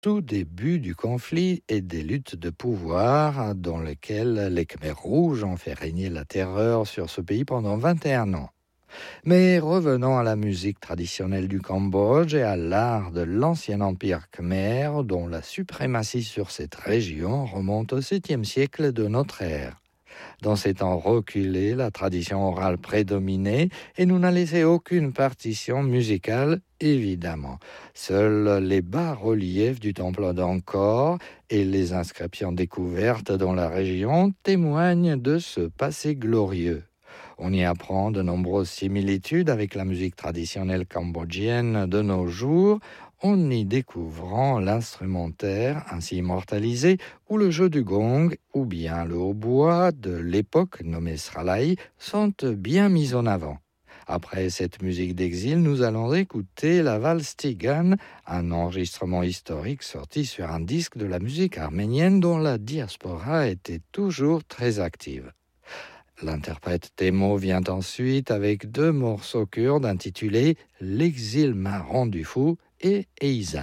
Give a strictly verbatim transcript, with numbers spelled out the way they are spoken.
tout début du conflit et des luttes de pouvoir dans lesquelles les Khmers rouges ont fait régner la terreur sur ce pays pendant vingt et un ans. Mais revenons à la musique traditionnelle du Cambodge et à l'art de l'ancien empire khmer dont la suprématie sur cette région remonte au septième siècle de notre ère. Dans ces temps reculés, la tradition orale prédominait et nous n'a laissé aucune partition musicale, évidemment. Seuls les bas-reliefs du temple d'Angkor et les inscriptions découvertes dans la région témoignent de ce passé glorieux. On y apprend de nombreuses similitudes avec la musique traditionnelle cambodgienne de nos jours, en y découvrant l'instrumentaire ainsi immortalisé ou le jeu du gong ou bien le hautbois de l'époque nommé Sralai sont bien mis en avant. Après cette musique d'exil, nous allons écouter la valse Tigan, un enregistrement historique sorti sur un disque de la musique arménienne dont la diaspora était toujours très active. L'interprète Temo vient ensuite avec deux morceaux kurdes intitulés « L'exil m'a rendu fou » et « Eizan ».